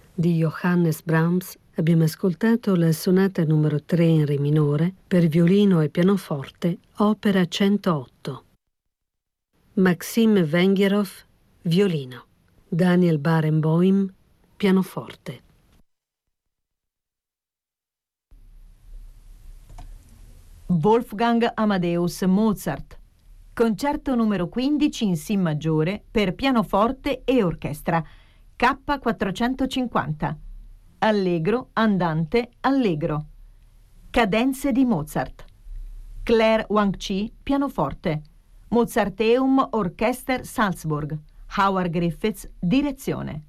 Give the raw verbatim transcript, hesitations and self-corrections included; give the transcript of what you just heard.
di Johannes Brahms abbiamo ascoltato la sonata numero tre in Re minore per violino e pianoforte, opera centootto. Maxim Vengerov, violino. Daniel Barenboim, pianoforte. Wolfgang Amadeus Mozart. Concerto numero quindici in Si maggiore per pianoforte e orchestra, K quattrocentocinquanta. Allegro, andante, allegro. Cadenze di Mozart. Claire Wang-Chi, pianoforte. Mozarteum Orchester Salzburg. Howard Griffiths, direzione.